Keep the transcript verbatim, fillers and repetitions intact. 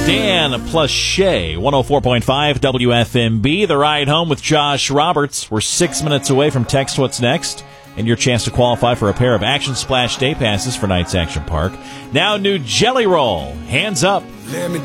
Dan plus Shay, one oh four point five W F M B. The ride home with Josh Roberts. We're six minutes away from Text What's Next and your chance to qualify for a pair of Action Splash day passes for Knights Action Park. Now new Jelly Roll. Hands up. Let me